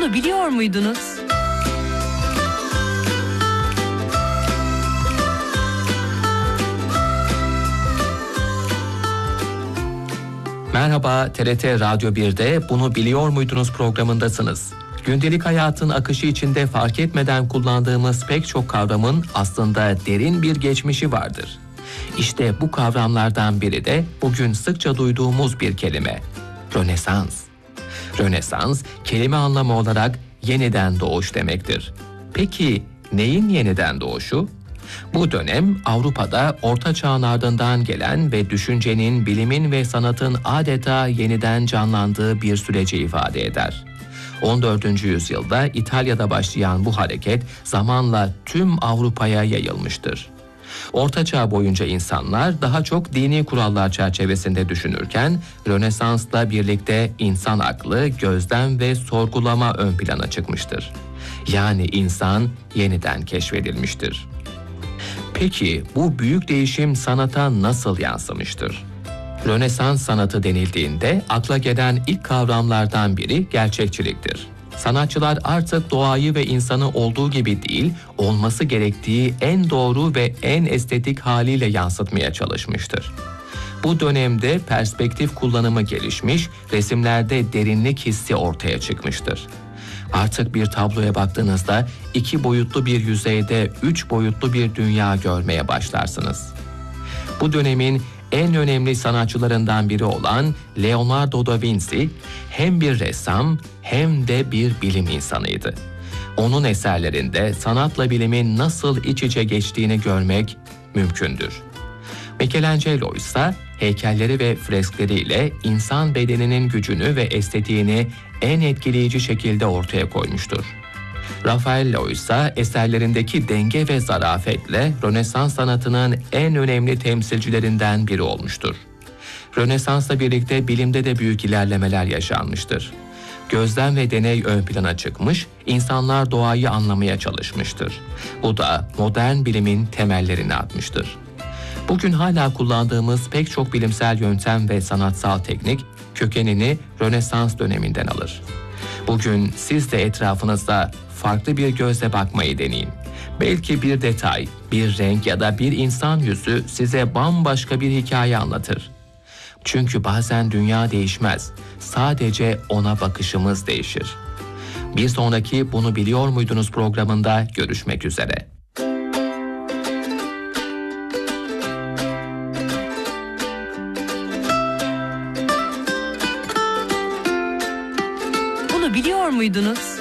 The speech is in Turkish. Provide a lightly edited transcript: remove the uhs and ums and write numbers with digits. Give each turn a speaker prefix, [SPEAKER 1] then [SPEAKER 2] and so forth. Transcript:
[SPEAKER 1] Bunu biliyor muydunuz?
[SPEAKER 2] Merhaba, TRT Radyo 1'de Bunu Biliyor Muydunuz programındasınız. Gündelik hayatın akışı içinde fark etmeden kullandığımız pek çok kavramın aslında derin bir geçmişi vardır. İşte bu kavramlardan biri de bugün sıkça duyduğumuz bir kelime: Rönesans. Rönesans, kelime anlamı olarak yeniden doğuş demektir. Peki neyin yeniden doğuşu? Bu dönem Avrupa'da Orta Çağ'ın ardından gelen ve düşüncenin, bilimin ve sanatın adeta yeniden canlandığı bir süreci ifade eder. 14. yüzyılda İtalya'da başlayan bu hareket zamanla tüm Avrupa'ya yayılmıştır. Orta Çağ boyunca insanlar daha çok dini kurallar çerçevesinde düşünürken, Rönesans'la birlikte insan aklı, gözlem ve sorgulama ön plana çıkmıştır. Yani insan yeniden keşfedilmiştir. Peki bu büyük değişim sanata nasıl yansımıştır? Rönesans sanatı denildiğinde akla gelen ilk kavramlardan biri gerçekçiliktir. Sanatçılar artık doğayı ve insanı olduğu gibi değil, olması gerektiği en doğru ve en estetik haliyle yansıtmaya çalışmıştır. Bu dönemde perspektif kullanımı gelişmiş, resimlerde derinlik hissi ortaya çıkmıştır. Artık bir tabloya baktığınızda 2 boyutlu bir yüzeyde 3 boyutlu bir dünya görmeye başlarsınız. Bu dönemin en önemli sanatçılarından biri olan Leonardo da Vinci hem bir ressam hem de bir bilim insanıydı. Onun eserlerinde sanatla bilimin nasıl iç içe geçtiğini görmek mümkündür. Michelangelo ise heykelleri ve freskleriyle insan bedeninin gücünü ve estetiğini en etkileyici şekilde ortaya koymuştur. Raffaello ise eserlerindeki denge ve zarafetle Rönesans sanatının en önemli temsilcilerinden biri olmuştur. Rönesans'la birlikte bilimde de büyük ilerlemeler yaşanmıştır. Gözlem ve deney ön plana çıkmış, insanlar doğayı anlamaya çalışmıştır. Bu da modern bilimin temellerini atmıştır. Bugün hala kullandığımız pek çok bilimsel yöntem ve sanatsal teknik kökenini Rönesans döneminden alır. Bugün siz de etrafınızda farklı bir gözle bakmayı deneyin. Belki bir detay, bir renk ya da bir insan yüzü size bambaşka bir hikaye anlatır. Çünkü bazen dünya değişmez, sadece ona bakışımız değişir. Bir sonraki Bunu Biliyor Muydunuz programında görüşmek üzere.
[SPEAKER 1] Bunu biliyor muydunuz?